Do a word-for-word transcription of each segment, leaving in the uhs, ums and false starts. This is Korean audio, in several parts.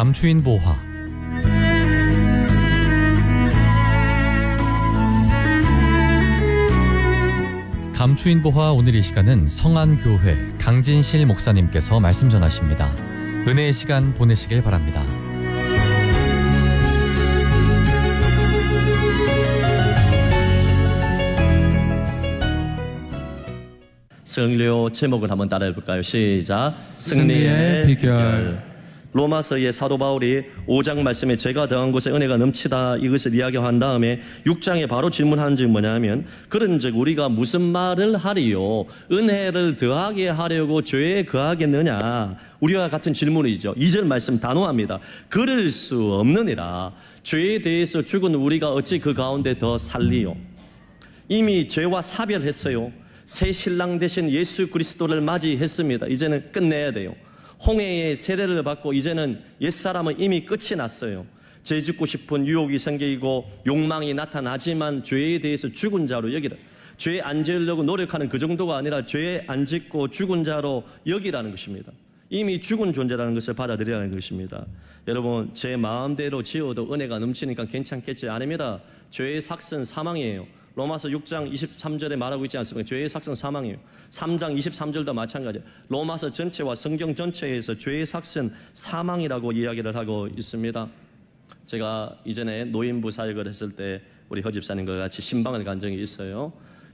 감추인 보화. 감추인 보화. 오늘 이 시간은 성안교회 강진실 목사님께서 말씀 전하십니다. 은혜의 시간 보내시길 바랍니다. 성료 제목을 한번 따라해볼까요? 시작. 승리의, 승리의 비결. 비결. 로마서의 사도 바울이 오 장 말씀에 제가 더한 곳에 은혜가 넘치다 이것을 이야기한 다음에 육 장에 바로 질문하는 점이 뭐냐면, 그런즉 우리가 무슨 말을 하리요? 은혜를 더하게 하려고 죄에 거하겠느냐? 우리와 같은 질문이죠. 이 절 말씀 단호합니다. 그럴 수 없느니라. 죄에 대해서 죽은 우리가 어찌 그 가운데 더 살리요? 이미 죄와 사별했어요. 새 신랑 되신 예수 그리스도를 맞이했습니다. 이제는 끝내야 돼요. 홍해의 세례를 받고 이제는 옛사람은 이미 끝이 났어요. 죄 짓고 싶은 유혹이 생기고 욕망이 나타나지만 죄에 대해서 죽은 자로 여기라. 죄 안 지으려고 노력하는 그 정도가 아니라 죄 안 짓고 죽은 자로 여기라는 것입니다. 이미 죽은 존재라는 것을 받아들이라는 것입니다. 여러분, 제 마음대로 지어도 은혜가 넘치니까 괜찮겠지? 아닙니다. 죄의 삭은 사망이에요. 로마서 육 장 이십삼 절에 말하고 있지 않습니까? 죄의 삭은 사망이에요. 삼 장 이십삼 절도 마찬가지예요. 로마서 전체와 성경 전체에서 죄의 삭은 사망이라고 이야기를 하고 있습니다. 제가 이전에 노인부 사역을 했을 때 우리 허 집사님과 같이 신방을 간 적이 있어요.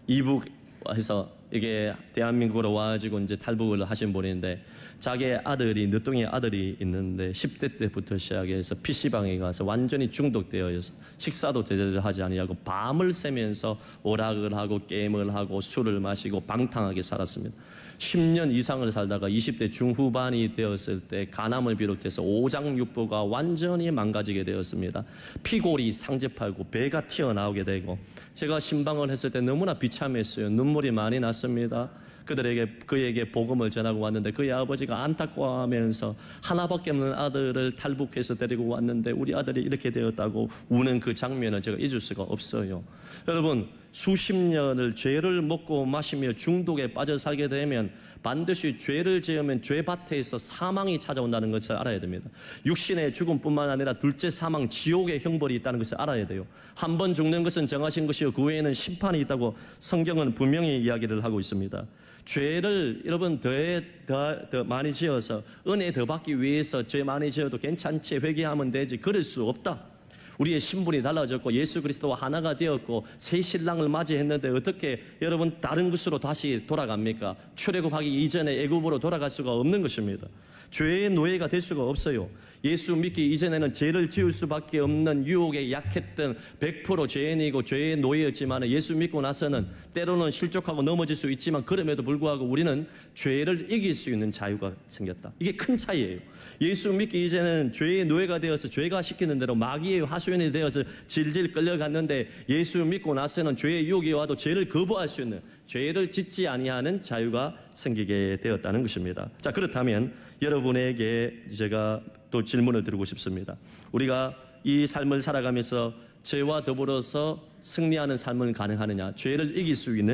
이북에서 이게 대한민국으로 와가지고 이제 탈북을 하신 분인데, 자기 아들이, 늦둥이 아들이 있는데 십 대 때부터 시작해서 피시방에 가서 완전히 중독되어 있어 식사도 제대로 하지 아니하고 밤을 새면서 오락을 하고 게임을 하고 술을 마시고 방탕하게 살았습니다. 십 년 이상을 살다가 이십 대 중후반이 되었을 때 간암을 비롯해서 오장육부가 완전히 망가지게 되었습니다. 피골이 상접하고 배가 튀어나오게 되고, 제가 신방을 했을 때 너무나 비참했어요. 눈물이 많이 났습니다. 그들에게, 그에게 복음을 전하고 왔는데 그의 아버지가 안타까워하면서 하나밖에 없는 아들을 탈북해서 데리고 왔는데 우리 아들이 이렇게 되었다고 우는 그 장면을 제가 잊을 수가 없어요. 여러분, 수십 년을 죄를 먹고 마시며 중독에 빠져 살게 되면 반드시 죄를 지으면 죄밭에서 사망이 찾아온다는 것을 알아야 됩니다. 육신의 죽음뿐만 아니라 둘째 사망, 지옥의 형벌이 있다는 것을 알아야 돼요. 한 번 죽는 것은 정하신 것이요 그 외에는 심판이 있다고 성경은 분명히 이야기를 하고 있습니다. 죄를 여러분 더해, 더, 더 많이 지어서 은혜 더 받기 위해서 죄 많이 지어도 괜찮지, 회개하면 되지, 그럴 수 없다. 우리의 신분이 달라졌고 예수 그리스도와 하나가 되었고 새 신랑을 맞이했는데 어떻게 여러분 다른 곳으로 다시 돌아갑니까? 출애굽하기 이전에 애굽으로 돌아갈 수가 없는 것입니다. 죄의 노예가 될 수가 없어요. 예수 믿기 이전에는 죄를 지을 수밖에 없는 유혹에 약했던 백 퍼센트 죄인이고 죄의 노예였지만 예수 믿고 나서는 때로는 실족하고 넘어질 수 있지만 그럼에도 불구하고 우리는 죄를 이길 수 있는 자유가 생겼다. 이게 큰 차이예요. 예수 믿기 이전에는 죄의 노예가 되어서 죄가 시키는 대로 마귀의 하수인이 되어서 질질 끌려갔는데 예수 믿고 나서는 죄의 유혹이 와도 죄를 거부할 수 있는, 죄를 짓지 아니하는 자유가 생기게 되었다는 것입니다. 자, 그렇다면 여러분에게 제가 또 질문을 드리고 싶습니다. 우리가 이 삶을 살아가면서 죄와 더불어서 승리하는 삶은 가능하느냐? 죄를 이길 수 있는